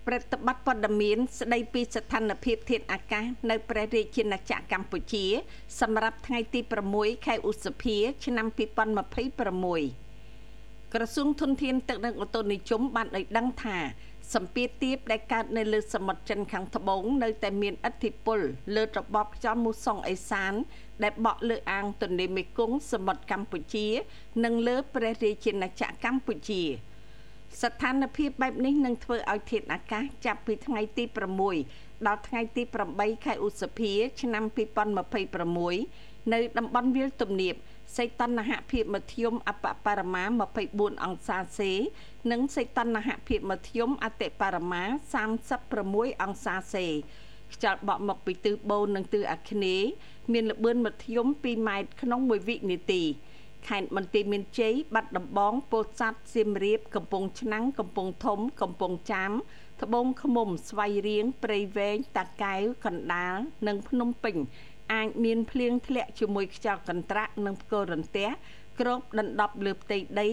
ប្រតិបត្តិព័ត៌មានស្ដីពីស្ថានភាពធាតុអាកាសនៅព្រះរាជាណាចក្រកម្ពុជាសម្រាប់ថ្ងៃទី6ខែឧសភាឆ្នាំ2026ក្រសួងធនធានទឹកនិងអូតូនិយមបានឲ្យដឹងថាសម្ពាធទាបដែលកើតនៅលើសមុទ្រចិនខាងត្បូងនៅតែមានឥទ្ធិពលលើរបបខ្យល់មូសុងអេសានដែលបក់លើអាងទន្លេមេគង្គសមុទ្រកម្ពុជានិងលើព្រះរាជាណាចក្រកម្ពុជាស្ថានភាពបែបនេះនឹងធ្វើឲ្យធាតុអាកាសចាប់ពីថ្ងៃទី6ដល់ថ្ងៃទី8ខែឧសភាឆ្នាំ2026នៅតំបន់វាលទំនាបសីតុណ្ហភាពមធ្យមអបបរមា24អង្សាសេនិងសីតុណ្ហភាពមធ្យមអតិបរមា36អង្សាសេខ្យល់បក់មកពីទិសបូននិងទិសអាគ្នេយ៍មានល្បឿនមធ្យម2ម៉ែត្រក្នុង1វិនាទីខេត្តបន្ទាយមានជ័យបាត់ដំបងពោធិ៍សាត់សៀមរាបកំពង់ឆ្នាំងកំពង់ធំកំពង់ចាមត្បូងឃ្មុំស្វាយរៀងព្រៃវែងតាកែវកណ្ដាលនិងភ្នំពេញអាចមានភ្លៀងធ្លាក់ជាមួយខ្យល់កន្ត្រាក់និងផ្គររន្ទះគ្របដណ្ដប់លើផ្ទៃដី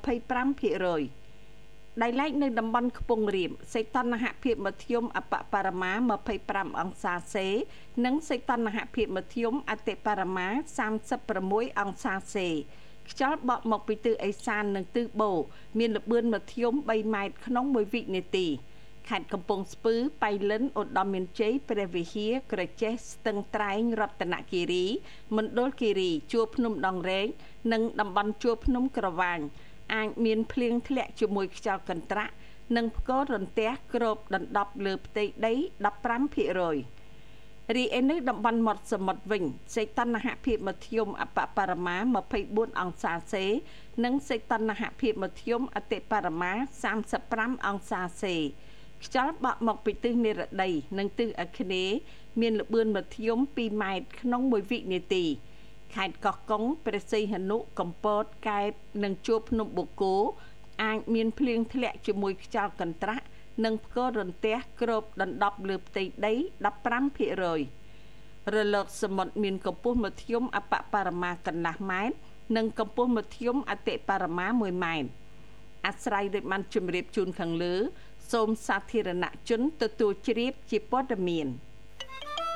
25% ដោយឡែកនៅតំបន់ខ្ពង់រាបសីតុណ្ហភាពមធ្យមអបបរមា25អង្សាសេនិងសីតុណ្ហភាពមធ្យមអតិបរមា36អង្សាសេខ្យល់បក់មកពីទិសឦសាននិងទិសបូមានល្បឿនមធ្យម3ម៉ែត្រក្នុង1វិនាទីខេត្តកំពង់ស្ពឺបៃលិនឧត្តរមានជ័យព្រះវិហារក្រចេះស្ទឹងត្រែងរតនគិរីមណ្ឌលគិរីជួរភ្នំដងរែកនិងតំបន់ជួរភ្នំក្រវាញអាចមានភ្លៀងធ្លាក់ជាមួយខ្យល់កន្ត្រាក់និងផ្គររន្ទះគ្របដណ្ដប់លើផ្ទៃដី 15% រីឯនៅតំបន់មាត់សមុទ្រវិញសីតុណ្ហភាពមធ្យមអបបរមា24អង្សាសេនិងសីតុណ្ហភាពមធ្យមអតិបរមា35អង្សាសេខ្យល់បក់មកពីទិសនិរតីនិងទិសអាគ្នេយ៍មានល្បឿនមធ្យម2ម៉ែត្រក្នុង1វិនាទីខេត្តកោះកុងព្រះសីហនុកំពតកែបនិងជួរភ្នំបូកគោអាចមានភ្លៀងធ្លាក់ជាមួយខ្យល់កន្ត្រាក់និងផ្គររន្ទះគ្របដណ្ដប់លើផ្ទៃដី 15% រលកសមុទ្រមានកម្ពស់មធ្យមអបបរមាកន្លះម៉ែត្រនិងកម្ពស់មធ្យមអតិបរមា1ម៉ែត្រអាស្រ័យដោយបានជម្រាបជូនខាងលើសូមសាធារណជនទទួលជ្រាបជាព័ត៌មាន